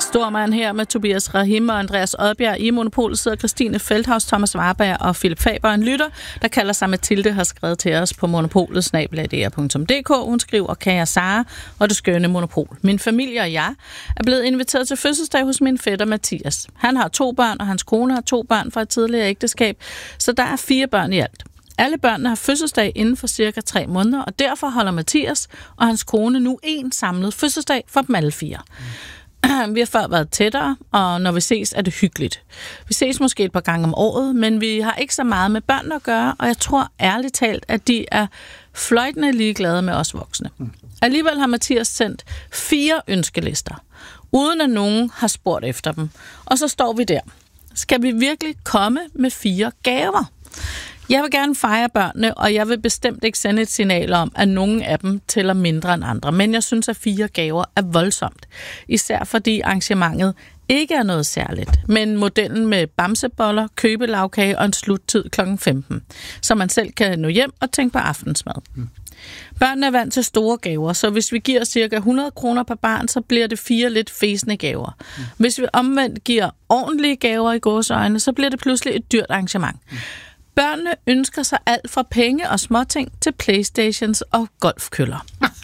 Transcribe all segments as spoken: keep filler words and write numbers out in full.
Stormand her med Tobias Rahim og Andreas Odbjerg. I Monopolet sidder Christine Feldhaus, Thomas Warberg og Philip Faber. En lytter, der kalder sig Mathilde, har skrevet til os på monopolet snabel-a d r punktum d k. Hun skriver, kære Sara og det skønne Monopol. Min familie og jeg er blevet inviteret til fødselsdag hos min fætter Mathias. Han har to børn, og hans kone har to børn fra et tidligere ægteskab, så der er fire børn i alt. Alle børnene har fødselsdag inden for cirka tre måneder, og derfor holder Mathias og hans kone nu en samlet fødselsdag for dem alle fire. Mm. Vi har før været tættere, og når vi ses, er det hyggeligt. Vi ses måske et par gange om året, men vi har ikke så meget med børn at gøre, og jeg tror ærligt talt, at de er fløjtende ligeglade med os voksne. Mm. Alligevel har Mathias sendt fire ønskelister, uden at nogen har spurgt efter dem. Og så står vi der. Skal vi virkelig komme med fire gaver? Jeg vil gerne fejre børnene, og jeg vil bestemt ikke sende et signal om, at nogen af dem tæller mindre end andre. Men jeg synes, at fire gaver er voldsomt. Især fordi arrangementet ikke er noget særligt, men modellen med bamseboller, købelavkage og en sluttid klokken femten, så man selv kan nå hjem og tænke på aftensmad. Mm. Børnene er vant til store gaver, så hvis vi giver cirka hundrede kroner per barn, så bliver det fire lidt fæsende gaver. Mm. Hvis vi omvendt giver ordentlige gaver i gåseøjne, så bliver det pludselig et dyrt arrangement. Mm. Børnene ønsker sig alt fra penge og småting til Playstations og golfkøller.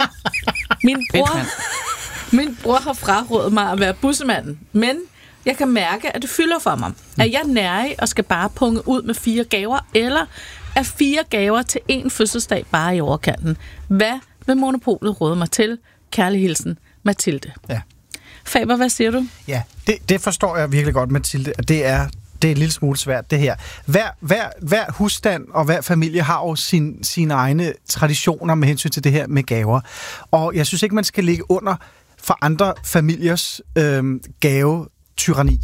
Min bror, min bror har frarådet mig at være bussemanden, men jeg kan mærke, at det fylder for mig. Er jeg nærig og skal bare punge ud med fire gaver, eller er fire gaver til én fødselsdag bare i overkanten? Hvad vil Monopolet råde mig til? Kærlig hilsen, Mathilde. Ja. Faber, hvad siger du? Ja, det, det forstår jeg virkelig godt, Mathilde. Det er Det er en lille smule svært, det her. Hver, hver, hver husstand og hver familie har jo sin, sine egne traditioner med hensyn til det her med gaver. Og jeg synes ikke, man skal ligge under for andre familiers øhm, gavetyranni.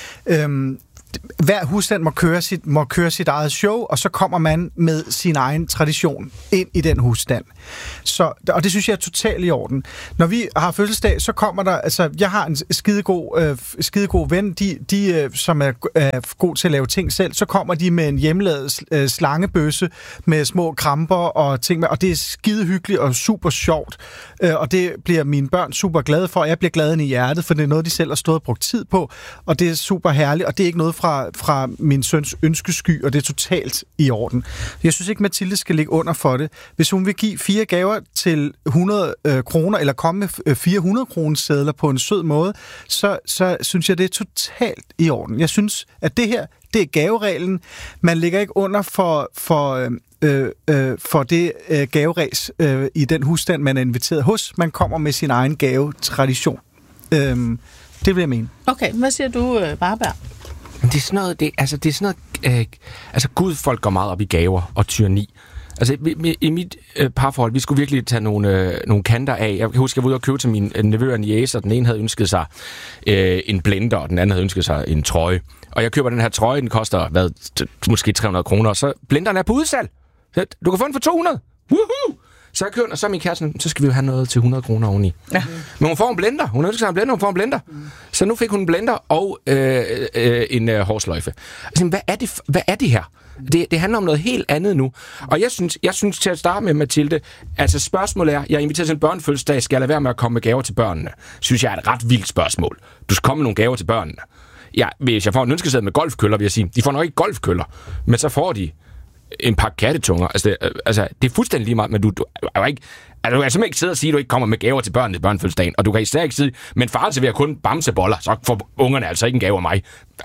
Øhm, hver husstand må køre, sit, må køre sit eget show, og så kommer man med sin egen tradition ind i den husstand. Så, og det synes jeg er totalt i orden. Når vi har fødselsdag, så kommer der, altså jeg har en skidegod, øh, skidegod ven, de, de øh, som er øh, god til at lave ting selv, så kommer de med en hjemmelavet øh, slangebøsse med små kramper og ting med, og det er skide hyggeligt og super sjovt, øh, og det bliver mine børn super glade for, og jeg bliver glad i hjertet, for det er noget, de selv har stået og brugt tid på, og det er super herligt, og det er ikke noget fra, fra min søns ønskesky, og det er totalt i orden. Jeg synes ikke, Mathilde skal ligge under for det. Hvis hun vil give fire gaver til hundrede øh, kroner, eller komme med øh, fire hundrede kroner sedler på en sød måde, så, så synes jeg, det er totalt i orden. Jeg synes, at det her, det er gavereglen. Man ligger ikke under for, for, øh, øh, for det øh, gaveræs øh, i den husstand, man er inviteret hos. Man kommer med sin egen gavetradition. Øh, det vil jeg mene. Okay, hvad siger du, øh, Barberg? Det er sådan noget, det, altså, det er sådan noget, øh, altså Gud, folk går meget op i gaver og tyranni. Altså, i, i mit øh, parforhold, vi skulle virkelig tage nogle, øh, nogle kanter af. Jeg kan huske, jeg var ude og købe til min øh, nevø og niece, og den ene havde ønsket sig øh, en blender, og den anden havde ønsket sig en trøje. Og jeg køber den her trøje, den koster, hvad, t- måske tre hundrede kroner, og så blenderen er på udsalg. Så, du kan få den for to hundrede. Woohoo! Så jeg køber den, og så er min kæreste, så skal vi jo have noget til hundrede kroner oveni. Ja. Men hun får en blender. Hun ønsker sig en blender, hun får en blender. Mm. Så nu fik hun en blender og øh, øh, en øh, hårsløjfe. Altså, hvad er det, hvad er det her? Det, det handler om noget helt andet nu. Og jeg synes, jeg synes til at starte med, Mathilde, altså spørgsmålet er, jeg er inviteret til en børnefødselsdag, skal jeg lade være med at komme med gaver til børnene? Synes jeg er et ret vildt spørgsmål. Du skal komme med nogle gaver til børnene. Ja, hvis jeg får en ønskeseddel med golfkøller, vil jeg sige, de får nok ikke golfkøller, men så får de en pakke kattetunger. Altså, det, altså, det er fuldstændig lige meget, men du, du, er ikke, altså, du kan simpelthen ikke sidde og sige, at du ikke kommer med gaver til børnene til børnefødselsdagen, og du kan især ikke sige, men far serverer kun bamseboller, så får ungerne altså ikke en gave af mig.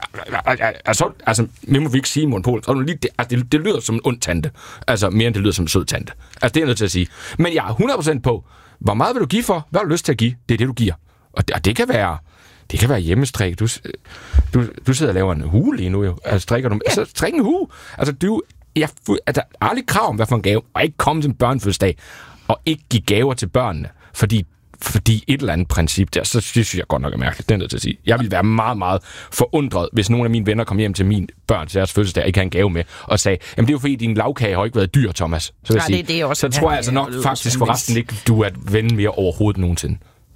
Altså, altså vi må vi ikke sige Monopol. Så lige, det, altså, det, det lyder som en ond tante. Altså, mere end det lyder som en sød tante. Altså, det er jeg nødt til at sige. Men jeg er hundrede procent på, hvor meget vil du give for? Hvad har du lyst til at give? Det er det, du giver. Og det, og det kan være... Det kan være hjemmestrik. Du, du, du sidder og laver en hue lige nu, jo. Altså, strikker du... Altså, strik en hue. Altså, du... Jeg, altså, der er aldrig krav om, hvad for en gave, og ikke komme til en børnefødselsdag, og ikke give gaver til børnene, fordi, fordi et eller andet princip der, så synes jeg godt nok er mærkeligt, det er nødt til at sige. Jeg ville være meget, meget forundret, hvis nogle af mine venner kom hjem til min børn til deres fødselsdag, og ikke havde en gave med, og sagde, jamen det er jo fordi, din lavkage har ikke været dyr, Thomas. Så, vil jeg sige, det, det så tror jeg altså nok faktisk for resten ikke, du er et ven mere overhovedet nogensinde.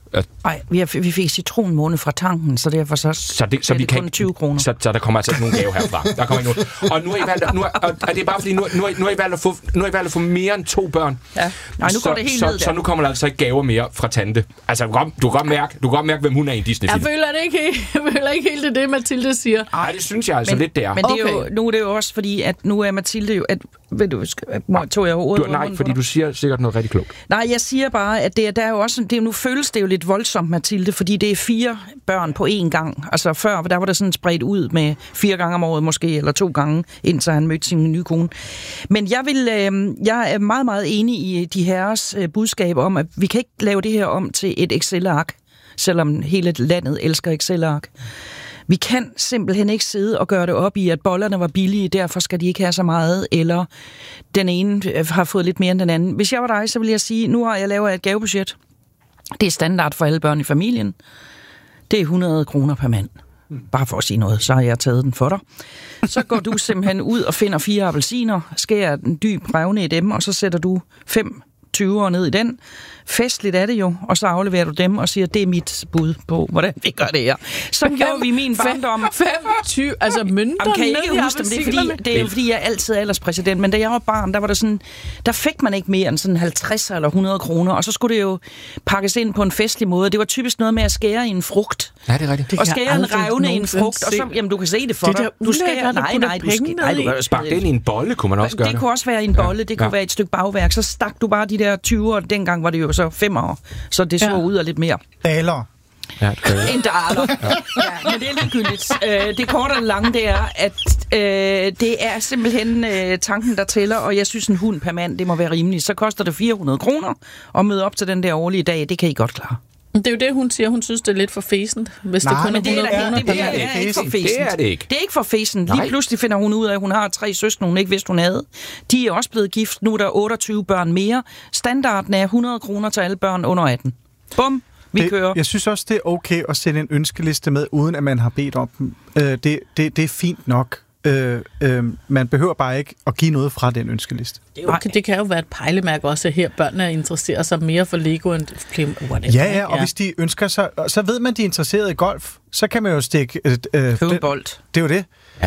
Nej, vi, vi fik citronmåne fra tanken, så derfor så, så, det, så er vi det kan, kun tyve kroner. Så, så der kommer altså ikke nogen gave herfra. Der kommer ikke nogen. Og nu har I valgt, nu er, og det er bare fordi, nu, nu, nu har I valgt at få, nu har I valgt at få mere end to børn. Ja. Nej, nu så, går det helt så, ned der. Så nu kommer der altså ikke gaver mere fra tante. Altså, du kan godt, du kan godt, mærke, du kan godt mærke, hvem hun er i en Disney-film. Jeg føler det ikke helt, jeg føler ikke helt det, det Mathilde siger. Nej, det synes jeg altså men, lidt, det er. Men det er jo, Okay. nu er det jo også fordi, at nu er Mathilde jo... At, ved du, skal, tog jeg ordet Du, nej, fordi du siger sikkert noget rigtig klogt. Nej, jeg siger bare, at det er, der er jo også, det er, nu føles det jo lidt voldsomt, Mathilde, fordi det er fire børn på én gang. Altså før, der var det sådan spredt ud med fire gange om året måske, eller to gange, indtil han mødte sin nye kone. Men jeg, vil, øh, jeg er meget, meget enig i de herres øh, budskab om, at vi kan ikke lave det her om til et Excel-ark, selvom hele landet elsker Excel-ark. Vi kan simpelthen ikke sidde og gøre det op i, at bollerne var billige, derfor skal de ikke have så meget, eller den ene har fået lidt mere end den anden. Hvis jeg var dig, så vil jeg sige, nu har jeg lavet et gavebudget. Det er standard for alle børn i familien. Det er hundrede kroner per mand. Bare for at sige noget, så har jeg taget den for dig. Så går du simpelthen ud og finder fire appelsiner, skærer en dyb revne i dem, og så sætter du fem tyvere ned i den. Festligt er det jo, og så afleverer du dem og siger, det er mit bud på, hvordan vi gør det her. Så gjorde vi min barndom. femogtyve, altså mønter. Jamen, kan jeg ikke huske dem, det er, fordi, det er jo fordi, jeg altid er alderspræsident, men da jeg var barn, der var det sådan, der fik man ikke mere end sådan halvtreds eller hundrede kroner, og så skulle det jo pakkes ind på en festlig måde. Det var typisk noget med at skære i en frugt. Ja, det er rigtigt. Det Og kan skære jeg en aldrig revne i en nogensinde frugt, og så, se. jamen, du kan se det for Det er dig. da Du skærer, ulækkert at nej, putte nej, du penge skal, nej, du ned i. kan Spark den i en bolle, kunne man også gøre det det. kunne også være i en bolle, det kunne Ja. være et stykke bagværk. Så stak du bare de der tyvere, dengang var det jo så fem år, så det så Ja. ud af lidt mere. Daler. Ja, det er En daler. Ja, men det er ligegyldigt. Øh, det korte og lange, det er, at øh, det er simpelthen øh, tanken, der tæller, og jeg synes, en hund per mand, det må være rimeligt. Så koster det fire hundrede kroner at møde op til den der årlige dag. Det kan I godt klare. Det er jo det, hun siger. Hun synes, det er lidt for fæsent, hvis Nej, det kun er men det er hundrede da- kroner. det, per det, mand. det er ikke for Det fæsent. er det ikke. Det er ikke for fæsent. Lige Nej. pludselig finder hun ud af, at hun har tre søskende, hun ikke vidste, hun havde. De er også blevet gift. Nu er der otteogtyve børn mere. Standarden er hundrede kroner til alle børn under atten. Bum, vi det, kører. Jeg synes også, det er okay at sende en ønskeliste med, uden at man har bedt om dem. Øh, det, det, det er fint nok. Øh, øh, man behøver bare ikke at give noget fra den ønskeliste. Det, er jo, det kan jo være et pejlemærke også, at her børnene interesserer sig mere for Lego end whatever. Ja, ja, og hvis de ønsker sig, så ved man, de er interesseret i golf, så kan man jo stikke... Øh, øh, Købe en det, bold. det er jo det.